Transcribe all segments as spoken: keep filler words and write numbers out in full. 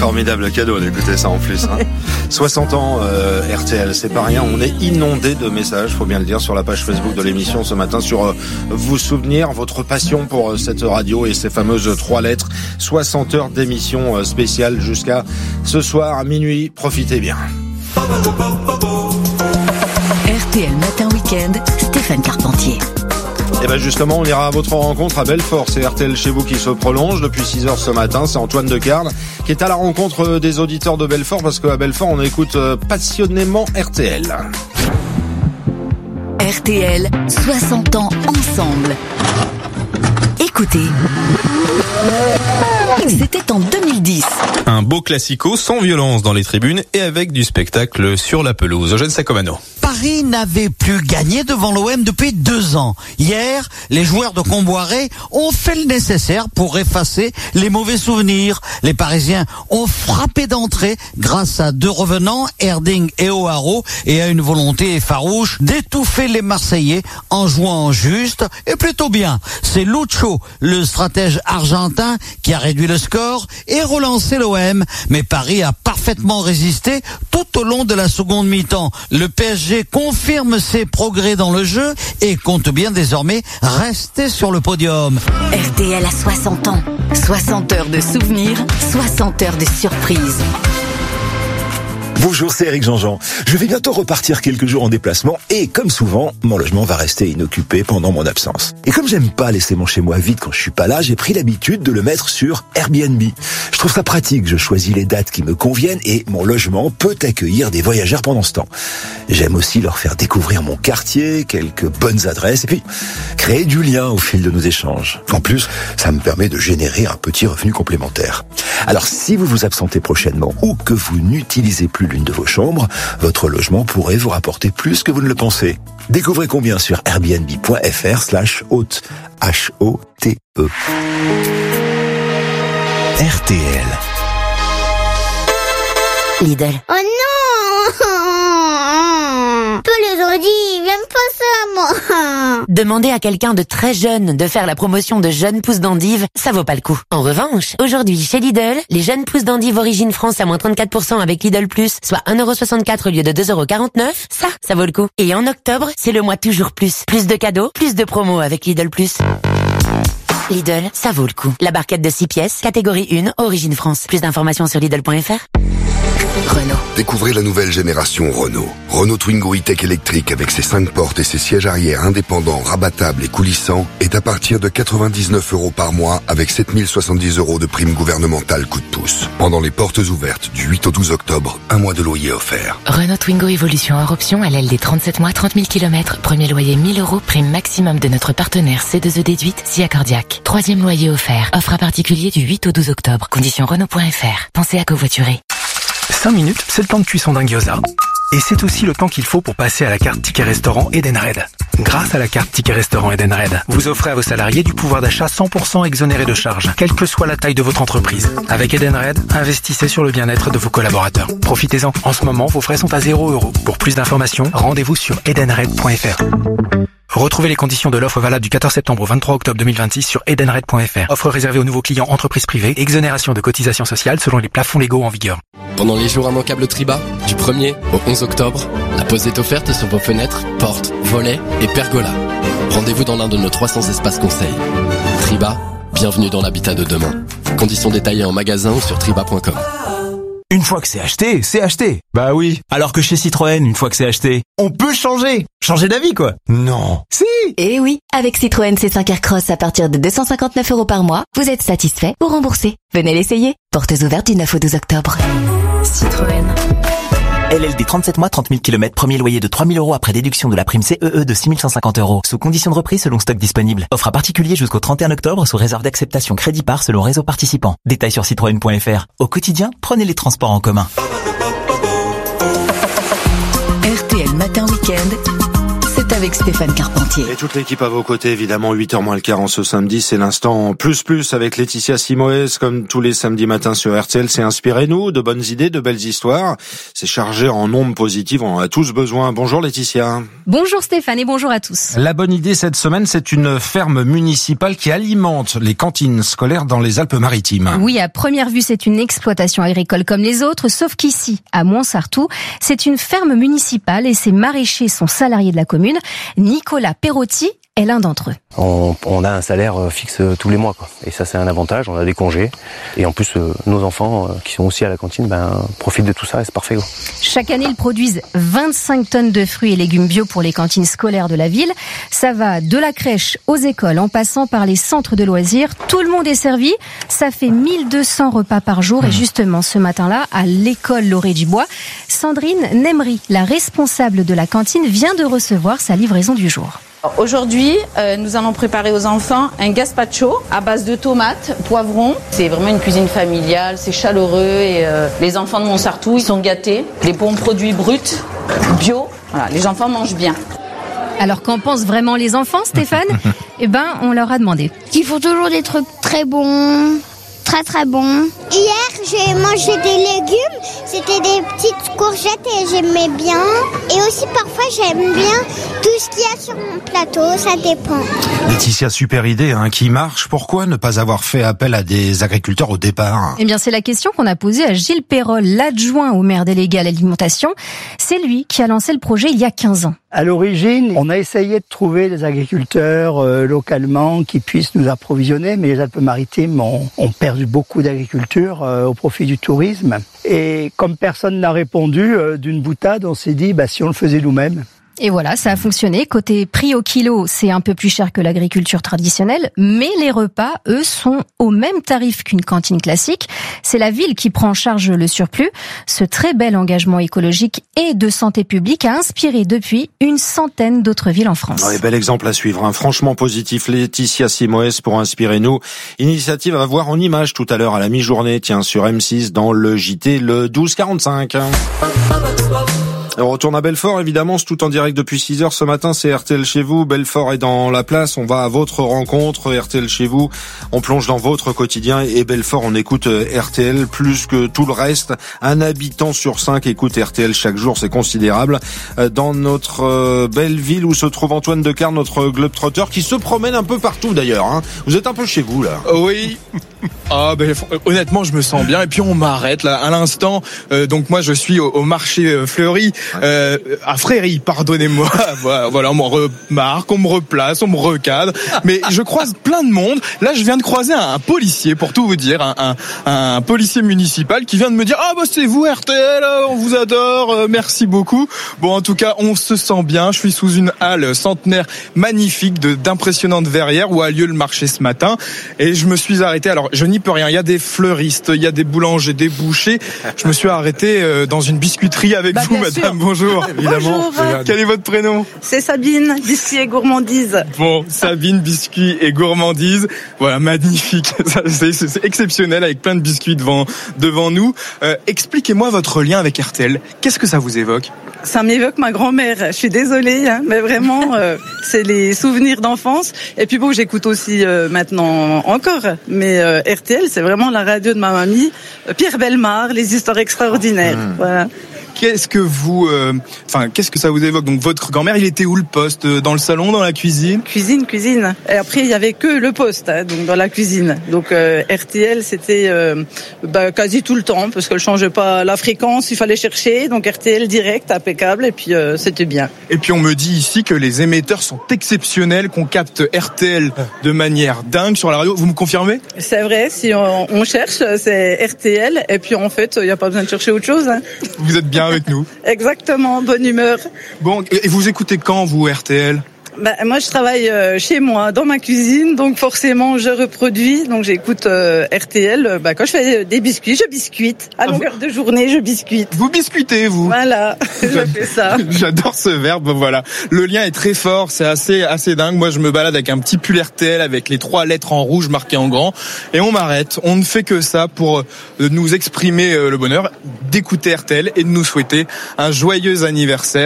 Formidable cadeau d'écouter ça en plus. Hein. soixante ans euh, R T L, c'est pas rien. On est inondé de messages, faut bien le dire, sur la page Facebook de l'émission ce matin sur euh, vos souvenirs, votre passion pour euh, cette radio et ces fameuses trois lettres. soixante heures d'émission euh, spéciale jusqu'à ce soir à minuit. Profitez bien. R T L Matin Week-end, Stéphane Carpentier. Et ben justement, on ira à votre rencontre à Belfort. C'est R T L chez vous qui se prolonge depuis six heures ce matin. C'est Antoine de Carle qui est à la rencontre des auditeurs de Belfort parce qu'à Belfort, on écoute passionnément R T L. R T L, soixante ans ensemble. Écoutez, c'était en deux mille dix. Un beau classico sans violence dans les tribunes et avec du spectacle sur la pelouse. Eugène Sacomano. Paris n'avait plus gagné devant l'O M depuis deux ans. Hier, les joueurs de Comboiré ont fait le nécessaire pour effacer les mauvais souvenirs. Les Parisiens ont frappé d'entrée grâce à deux revenants, Erding et O'Haro, et à une volonté farouche d'étouffer les Marseillais en jouant juste et plutôt bien. C'est Lucho, le stratège argentin, qui a réduit le score et relancé l'O M. Mais Paris a parfaitement résisté tout au long de la seconde mi-temps. Le P S G confirme ses progrès dans le jeu et compte bien désormais rester sur le podium. R T L a soixante ans. soixante heures de souvenirs, soixante heures de surprises. Bonjour, c'est Eric Jean-Jean. Je vais bientôt repartir quelques jours en déplacement et, comme souvent, mon logement va rester inoccupé pendant mon absence. Et comme j'aime pas laisser mon chez-moi vide quand je suis pas là, j'ai pris l'habitude de le mettre sur Airbnb. Je trouve ça pratique, je choisis les dates qui me conviennent et mon logement peut accueillir des voyageurs pendant ce temps. J'aime aussi leur faire découvrir mon quartier, quelques bonnes adresses et puis créer du lien au fil de nos échanges. En plus, ça me permet de générer un petit revenu complémentaire. Alors, si vous vous absentez prochainement ou que vous n'utilisez plus l'une de vos chambres, votre logement pourrait vous rapporter plus que vous ne le pensez. Découvrez combien sur airbnb.fr slash hôte. H O T E. R T L. Lidl. Oh non! Peu les ont dit, j'aime pas ça, moi. Demander à quelqu'un de très jeune de faire la promotion de jeunes pousses d'endives, ça vaut pas le coup. En revanche, aujourd'hui, chez Lidl, les jeunes pousses d'endives origine France à moins trente-quatre pour cent avec Lidl Plus, soit un euro soixante-quatre au lieu de deux euros quarante-neuf, ça, ça vaut le coup. Et en octobre, c'est le mois toujours plus. Plus de cadeaux, plus de promos avec Lidl Plus. Lidl, ça vaut le coup. La barquette de six pièces, catégorie un, origine France. Plus d'informations sur Lidl point F R. Renault. Découvrez la nouvelle génération Renault. Renault Twingo E-Tech électrique avec ses cinq portes et ses sièges arrière indépendants, rabattables et coulissants est à partir de quatre-vingt-dix-neuf euros par mois avec sept mille soixante-dix euros de prime gouvernementale coup de pouce. Pendant les portes ouvertes du huit au douze octobre, un mois de loyer offert. Renault Twingo Evolution hors option à l'aile des trente-sept mois, trente mille kilomètres. Premier loyer mille euros, prime maximum de notre partenaire C deux E déduite, si accordiaque. Troisième loyer offert. Offre à particulier du huit au douze octobre. Conditions Renault point F R. Pensez à covoiturer. cinq minutes, c'est le temps de cuisson d'un gyoza. Et c'est aussi le temps qu'il faut pour passer à la carte Ticket Restaurant Edenred. Grâce à la carte Ticket Restaurant Edenred, vous offrez à vos salariés du pouvoir d'achat cent pour cent exonéré de charges, quelle que soit la taille de votre entreprise. Avec Edenred, investissez sur le bien-être de vos collaborateurs. Profitez-en. En ce moment, vos frais sont à zéro euro. Pour plus d'informations, rendez-vous sur edenred point F R. Retrouvez les conditions de l'offre valable du quatorze septembre au vingt-trois octobre deux mille vingt-six sur edenred point F R. Offre réservée aux nouveaux clients entreprises privées, exonération de cotisations sociales selon les plafonds légaux en vigueur. Pendant les jours immanquables Triba, du premier au onze octobre, la pause est offerte sur vos fenêtres, portes, volets et pergolas. Rendez-vous dans l'un de nos trois cents espaces conseils. Triba, bienvenue dans l'habitat de demain. Conditions détaillées en magasin ou sur triba point com. Une fois que c'est acheté, c'est acheté. Bah oui. Alors que chez Citroën, une fois que c'est acheté, on peut changer. Changer d'avis, quoi. Non. Si. Eh oui. Avec Citroën C cinq Aircross à partir de deux cent cinquante-neuf euros par mois, vous êtes satisfait ou remboursé. Venez l'essayer. Portes ouvertes du neuf au douze octobre. Citroën. L L D trente-sept mois, trente mille kilomètres, premier loyer de trois mille euros après déduction de la prime C E E de six mille cent cinquante euros. Sous condition de reprise selon stock disponible. Offre à particulier jusqu'au trente et un octobre sous réserve d'acceptation crédit par selon réseau participant. Détails sur citroën point F R. Au quotidien, prenez les transports en commun. R T L Matin Week-end, c'est avec Stéphane Carpentier. Et toute l'équipe à vos côtés, évidemment, huit heures moins le quart en ce samedi, c'est l'instant plus plus avec Laetitia Simoes, comme tous les samedis matins sur R T L. C'est Inspirez-nous, de bonnes idées, de belles histoires. C'est chargé en ondes positives, on en a tous besoin. Bonjour Laetitia. Bonjour Stéphane et bonjour à tous. La bonne idée cette semaine, c'est une ferme municipale qui alimente les cantines scolaires dans les Alpes-Maritimes. Oui, à première vue, c'est une exploitation agricole comme les autres, sauf qu'ici, à Montsartou, c'est une ferme municipale et ses maraîchers sont salariés de la commune. Nicolas Perotti est l'un d'entre eux. On, on a un salaire fixe tous les mois, quoi. Et ça, c'est un avantage. On a des congés. Et en plus, euh, nos enfants, euh, qui sont aussi à la cantine, ben, profitent de tout ça et c'est parfait, quoi. Chaque année, ils produisent vingt-cinq tonnes de fruits et légumes bio pour les cantines scolaires de la ville. Ça va de la crèche aux écoles, en passant par les centres de loisirs. Tout le monde est servi. Ça fait mille deux cents repas par jour. Et justement, ce matin-là, à l'école Lauré du Bois, Sandrine Nemry, la responsable de la cantine, vient de recevoir sa livraison du jour. Aujourd'hui, euh, nous allons préparer aux enfants un gazpacho à base de tomates, poivrons. C'est vraiment une cuisine familiale, c'est chaleureux et euh, les enfants de Montsartou, ils sont gâtés. Les bons produits bruts, bio, voilà, les enfants mangent bien. Alors qu'en pensent vraiment les enfants, Stéphane ? Eh ben, on leur a demandé. Ils font toujours des trucs très bons. Très très bon. Hier, j'ai mangé des légumes, c'était des petites courgettes et j'aimais bien. Et aussi parfois, j'aime bien tout ce qu'il y a sur mon plateau, ça dépend. Laetitia, super idée hein, qui marche. Pourquoi ne pas avoir fait appel à des agriculteurs au départ ? Eh bien, c'est la question qu'on a posée à Gilles Perrol, l'adjoint au maire délégué à l'alimentation. C'est lui qui a lancé le projet il y a quinze ans. À l'origine, on a essayé de trouver des agriculteurs euh, localement qui puissent nous approvisionner, mais les Alpes-Maritimes ont, ont perdu beaucoup d'agriculture euh, au profit du tourisme. Et comme personne n'a répondu, euh, d'une boutade, on s'est dit bah, si on le faisait nous-mêmes. Et voilà, ça a fonctionné. Côté prix au kilo, c'est un peu plus cher que l'agriculture traditionnelle, mais les repas, eux, sont au même tarif qu'une cantine classique. C'est la ville qui prend en charge le surplus. Ce très bel engagement écologique et de santé publique a inspiré depuis une centaine d'autres villes en France. Ouais, bel exemple à suivre, hein. Franchement positif. Laetitia Simoes pour Inspirez-nous. Initiative à voir en image tout à l'heure à la mi-journée, tiens, sur M six dans le J T, le douze quarante-cinq. On retourne à Belfort, évidemment, c'est tout en direct depuis six heures ce matin, c'est R T L chez vous. Belfort est dans la place, on va à votre rencontre, R T L chez vous. On plonge dans votre quotidien et Belfort, on écoute R T L plus que tout le reste. Un habitant sur cinq écoute R T L chaque jour, c'est considérable. Dans notre belle ville où se trouve Antoine Decarne, notre globetrotter, qui se promène un peu partout d'ailleurs. Hein. Vous êtes un peu chez vous là. Oui. Ah ben honnêtement, je me sens bien. Et puis on m'arrête là à l'instant. Euh, donc moi je suis au, au marché euh, Fleury. Euh, à Fréry, pardonnez-moi, voilà, on me remarque, on me replace, on me recadre, mais je croise plein de monde. Là, je viens de croiser un, un policier, pour tout vous dire, un, un, un policier municipal qui vient de me dire « Ah bah c'est vous R T L, on vous adore, euh, merci beaucoup ». Bon, en tout cas, on se sent bien. Je suis sous une halle centenaire magnifique de d'impressionnantes verrières où a lieu le marché ce matin, et je me suis arrêté. Alors, je n'y peux rien. Il y a des fleuristes, il y a des boulangers, des bouchers. Je me suis arrêté euh, dans une biscuiterie avec bah, vous, madame. Bonjour, évidemment. Bonjour. Quel est votre prénom ? C'est Sabine, biscuit et gourmandise. Bon, Sabine, biscuit et gourmandise. Voilà, magnifique. C'est, c'est, c'est exceptionnel avec plein de biscuits devant, devant nous. Euh, expliquez-moi votre lien avec R T L. Qu'est-ce que ça vous évoque ? Ça m'évoque ma grand-mère. Je suis désolée, hein, mais vraiment, euh, c'est les souvenirs d'enfance. Et puis bon, j'écoute aussi euh, maintenant encore. Mais euh, R T L, c'est vraiment la radio de ma mamie. Pierre Bellemare, les histoires extraordinaires. Mmh. Voilà. Qu'est-ce que vous, euh, enfin, qu'est-ce que ça vous évoque ? Donc votre grand-mère, il était où le poste ? Dans le salon, dans la cuisine ? Cuisine, cuisine. Et après, il y avait que le poste, hein, donc dans la cuisine. Donc euh, R T L, c'était euh, bah, quasi tout le temps, parce qu'elle changeait pas la fréquence, il fallait chercher. Donc R T L direct, impeccable, et puis euh, c'était bien. Et puis on me dit ici que les émetteurs sont exceptionnels, qu'on capte R T L de manière dingue sur la radio. Vous me confirmez ? C'est vrai. Si on, on cherche, c'est R T L, et puis en fait, il n'y a pas besoin de chercher autre chose. Hein. Vous êtes bien avec nous. Exactement, bonne humeur. Bon, et vous écoutez quand, vous, R T L ? Ben, moi, je travaille euh, chez moi, dans ma cuisine, donc forcément, je reproduis. Donc, j'écoute euh, R T L. Ben, quand je fais des biscuits, je biscuite. À longueur ah, vous... de journée, je biscuite. Vous biscuitez, vous ? Voilà, je fais ça. J'adore ce verbe, voilà. Le lien est très fort, c'est assez assez dingue. Moi, je me balade avec un petit pull R T L avec les trois lettres en rouge marquées en grand. Et on m'arrête. On ne fait que ça pour nous exprimer le bonheur d'écouter R T L et de nous souhaiter un joyeux anniversaire.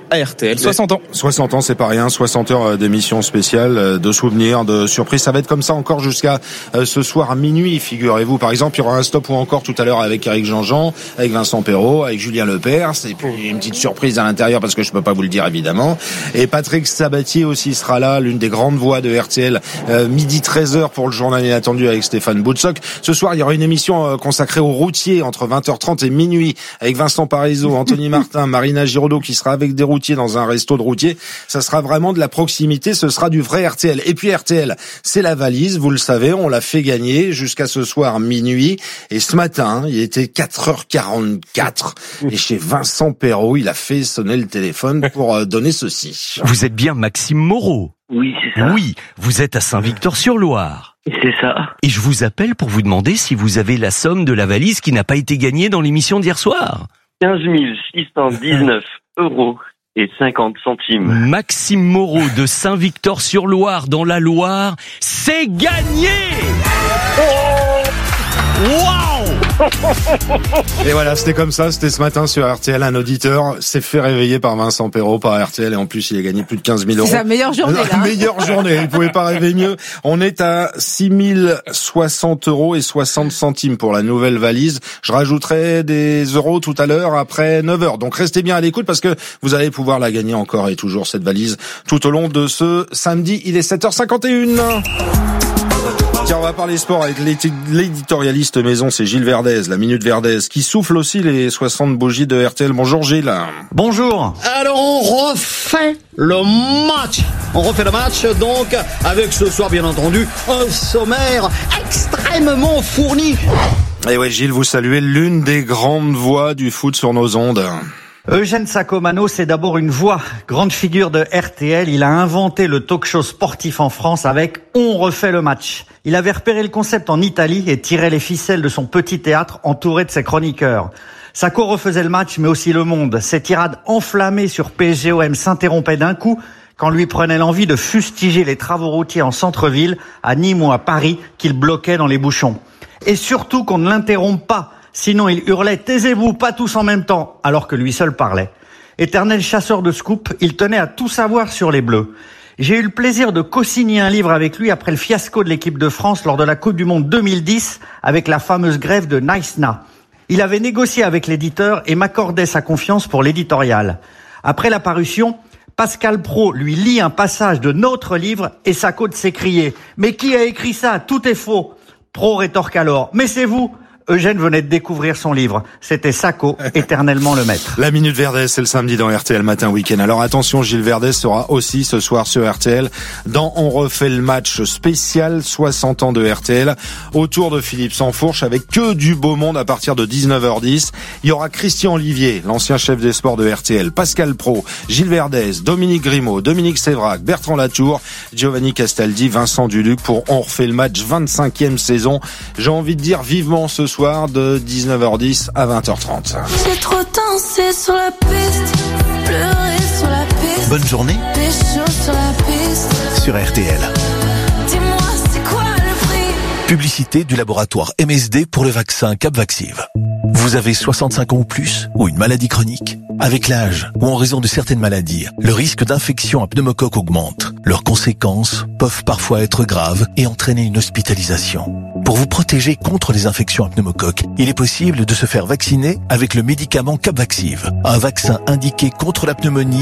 à R T L. soixante ans. soixante ans, c'est pas rien. soixante heures d'émission spéciale, de souvenirs, de surprises. Ça va être comme ça encore jusqu'à ce soir à minuit, figurez-vous. Par exemple, il y aura un stop ou encore tout à l'heure avec Eric Jean-Jean, avec Vincent Perrault, avec Julien Lepers. Et puis une petite surprise à l'intérieur parce que je peux pas vous le dire évidemment. Et Patrick Sabatier aussi sera là, l'une des grandes voix de R T L, euh, midi treize heures pour le journal inattendu avec Stéphane Boutsock. Ce soir, il y aura une émission euh, consacrée aux routiers entre vingt heures trente et minuit avec Vincent Parisot, Anthony Martin, Marina Giraudot qui sera avec des routiers dans un resto de routiers. Ça sera vraiment de la proximité, ce sera du vrai R T L. Et puis R T L, c'est la valise, vous le savez, on l'a fait gagner jusqu'à ce soir minuit. Et ce matin, il était quatre heures quarante-quatre. Et chez Vincent Perrault, il a fait sonner le téléphone pour euh, donner ceci. Vous êtes bien Maxime Moreau? Oui, c'est ça. Oui, vous êtes à Saint-Victor-sur-Loire. C'est ça. Et je vous appelle pour vous demander si vous avez la somme de la valise qui n'a pas été gagnée dans l'émission d'hier soir. quinze mille six cent dix-neuf euros et cinquante centimes. Maxime Moreau de Saint-Victor-sur-Loire dans la Loire, c'est gagné! Waouh! Et voilà, c'était comme ça, c'était ce matin sur R T L, un auditeur s'est fait réveiller par Vincent Perrault, par R T L, et en plus il a gagné plus de quinze mille euros. C'est sa meilleure journée, là. La meilleure journée, il pouvait pas rêver mieux. On est à six mille soixante euros et soixante centimes pour la nouvelle valise. Je rajouterai des euros tout à l'heure après neuf heures. Donc restez bien à l'écoute parce que vous allez pouvoir la gagner encore et toujours cette valise tout au long de ce samedi. Il est sept heures cinquante et une. Tiens, on va parler sport avec l'éditorialiste maison, c'est Gilles Verdez, la Minute Verdez, qui souffle aussi les soixante bougies de R T L. Bonjour Gilles. Bonjour. Alors on refait le match. On refait le match donc avec ce soir bien entendu un sommaire extrêmement fourni. Et ouais Gilles, vous saluez l'une des grandes voix du foot sur nos ondes. Eugène Sacomano, c'est d'abord une voix, grande figure de R T L. Il a inventé le talk-show sportif en France avec On refait le match. Il avait repéré le concept en Italie et tirait les ficelles de son petit théâtre entouré de ses chroniqueurs. Sacco refaisait le match, mais aussi le monde. Ses tirades enflammées sur P S G O M s'interrompaient d'un coup quand lui prenait l'envie de fustiger les travaux routiers en centre-ville, à Nîmes ou à Paris, qu'il bloquait dans les bouchons. Et surtout qu'on ne l'interrompe pas. Sinon, il hurlait « Taisez-vous, pas tous en même temps », alors que lui seul parlait. Éternel chasseur de scoop, il tenait à tout savoir sur les Bleus. J'ai eu le plaisir de co-signer un livre avec lui après le fiasco de l'équipe de France lors de la Coupe du Monde deux mille dix avec la fameuse grève de Naïsna. Il avait négocié avec l'éditeur et m'accordait sa confiance pour l'éditorial. Après la parution, Pascal Praud lui lit un passage de notre livre et Sacco de s'écrier « Mais qui a écrit ça? Tout est faux !» Praud rétorque alors « Mais c'est vous !» Eugène venait de découvrir son livre. C'était Sacco, éternellement le maître. La Minute Verdez, c'est le samedi dans R T L Matin Week-end. Alors attention, Gilles Verdez sera aussi ce soir sur R T L dans On refait le match spécial soixante ans de R T L autour de Philippe Sansfourche avec que du beau monde à partir de dix-neuf heures dix. Il y aura Christian Olivier, l'ancien chef des sports de R T L, Pascal Praud, Gilles Verdez, Dominique Grimaud, Dominique Sévrac, Bertrand Latour, Giovanni Castaldi, Vincent Duluc pour On refait le match vingt-cinquième saison. J'ai envie de dire vivement ce soir de dix-neuf heures dix à vingt heures trente. J'ai trop dansé sur la piste, pleuré sur la piste. Bonne journée. Pécho sur la piste. Sur R T L. Dis-moi, c'est quoi le prix? Publicité du laboratoire M S D pour le vaccin Capvaxive. Vous avez soixante-cinq ans ou plus ou une maladie chronique? Avec l'âge ou en raison de certaines maladies, le risque d'infection à pneumocoque augmente. Leurs conséquences peuvent parfois être graves et entraîner une hospitalisation. Pour vous protéger contre les infections à pneumocoque, il est possible de se faire vacciner avec le médicament Capvaxive, un vaccin indiqué contre la pneumonie